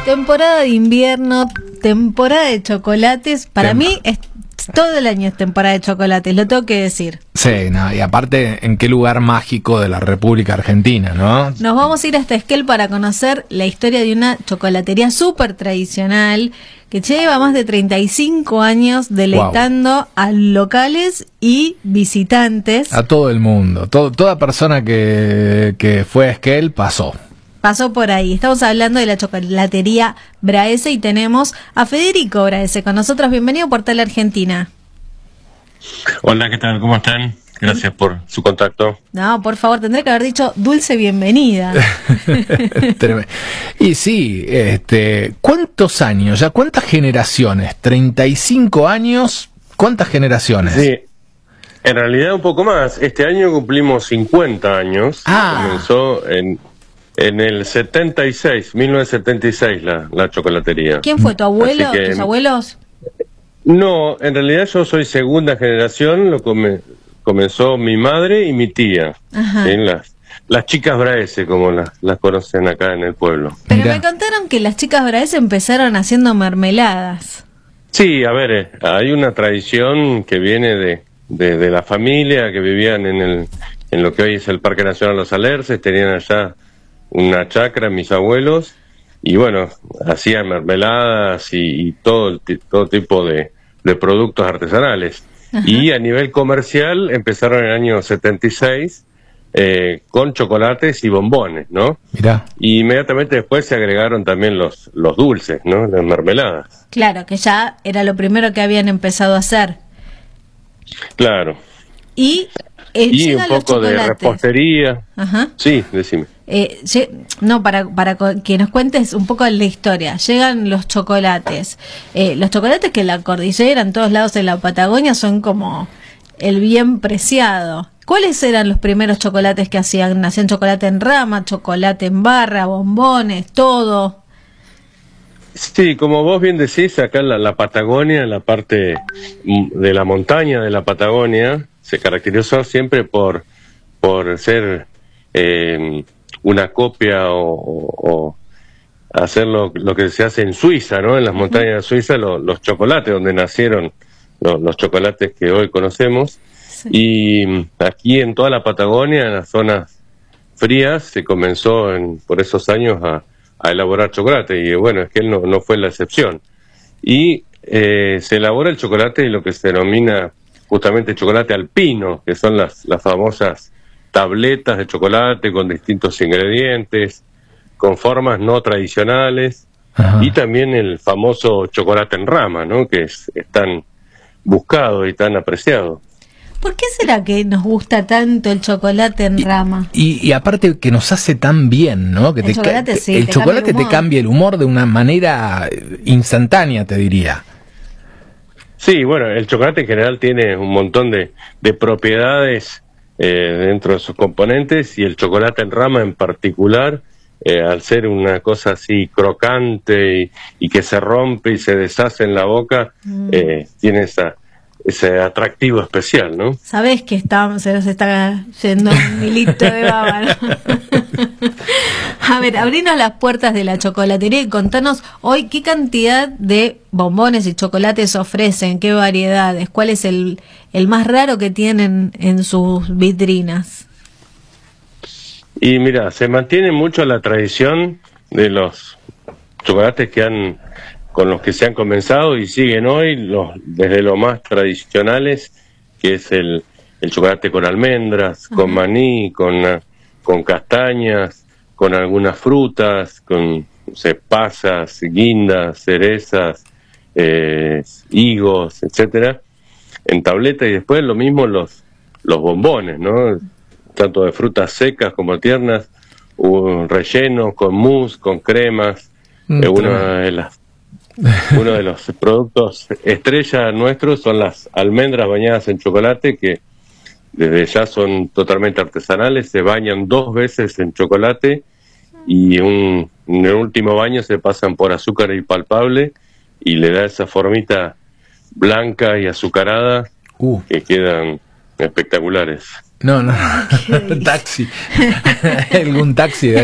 Temporada de invierno, temporada de chocolates. Para mí es todo el año es temporada de chocolates, lo tengo que decir. Sí, no, y aparte, ¿en qué lugar mágico de la República Argentina, no? Nos vamos a ir hasta Esquel para conocer la historia de una chocolatería súper tradicional que lleva más de 35 años deleitando a locales y visitantes. A todo el mundo, toda persona que fue a Esquel pasó por ahí. Estamos hablando de la chocolatería Braese y tenemos a Federico Braese con nosotros. Bienvenido a Portal Argentina. Hola, ¿qué tal? ¿Cómo están? Gracias por su contacto. No, por favor, tendré que haber dicho dulce bienvenida. Y sí, ¿cuántos años? ¿Ya cuántas generaciones? 35 años, ¿cuántas generaciones? Sí, en realidad un poco más. Este año cumplimos 50 años. Comenzó en el 76, 1976 la chocolatería. ¿Quién fue? ¿Tu abuelo? ¿Tus abuelos? No, en realidad yo soy segunda generación, comenzó mi madre y mi tía. ¿Sí? Las chicas Braese, como las conocen acá en el pueblo. Pero me contaron que las chicas Braese empezaron haciendo mermeladas. Sí, a ver, hay una tradición que viene de la familia, que vivían en lo que hoy es el Parque Nacional Los Alerces, tenían allá una chacra, mis abuelos, y bueno, hacían mermeladas y todo tipo de productos artesanales. Ajá. Y a nivel comercial empezaron en el año 76 con chocolates y bombones, ¿no? Mirá. Y inmediatamente después se agregaron también los dulces, ¿no? Las mermeladas. Claro, que ya era lo primero que habían empezado a hacer. Claro. Y un poco de repostería. Ajá. Sí, decime. No, para que nos cuentes un poco de la historia. Llegan los chocolates. Los chocolates que en la cordillera, en todos lados de la Patagonia, son como el bien preciado. ¿Cuáles eran los primeros chocolates que hacían? ¿Hacían chocolate en rama, chocolate en barra, bombones, todo? Sí, como vos bien decís, acá en la Patagonia, en la parte de la montaña de la Patagonia, se caracterizó siempre por ser una copia o hacer lo que se hace en Suiza, ¿no? En las montañas de Suiza, los chocolates, donde nacieron los chocolates que hoy conocemos. Sí. Y aquí en toda la Patagonia, en las zonas frías, se comenzó por esos años a elaborar chocolate, y bueno, es que él no fue la excepción. Y se elabora el chocolate y lo que se denomina justamente chocolate alpino, que son las famosas tabletas de chocolate con distintos ingredientes, con formas no tradicionales. Ajá. Y también el famoso chocolate en rama, ¿no? Que es tan buscado y tan apreciado. ¿Por qué será que nos gusta tanto el chocolate en rama? Y aparte que nos hace tan bien, ¿no? Que el chocolate te cambia el humor de una manera instantánea, te diría. Sí, bueno, el chocolate en general tiene un montón de propiedades dentro de sus componentes, y el chocolate en rama en particular, al ser una cosa así crocante y que se rompe y se deshace en la boca, tiene ese atractivo especial, ¿no? Sabés que se nos está yendo un hilito de baba, ¿no? A ver, abrinos las puertas de la chocolatería y contanos hoy qué cantidad de bombones y chocolates ofrecen, qué variedades, cuál es el más raro que tienen en sus vitrinas. Y mira, se mantiene mucho la tradición de los chocolates con los que se han comenzado y siguen hoy, desde los más tradicionales, que es el chocolate con almendras, con maní, con castañas, con algunas frutas, con pasas, guindas, cerezas, higos, etcétera, en tableta. Y después lo mismo los bombones, ¿no? Tanto de frutas secas como tiernas, rellenos con mousse, con cremas. Uno de los productos estrella nuestros son las almendras bañadas en chocolate, que desde ya son totalmente artesanales, se bañan 2 veces en chocolate y en el último baño se pasan por azúcar impalpable y le da esa formita blanca y azucarada que quedan espectaculares. No, taxi. Algún taxi de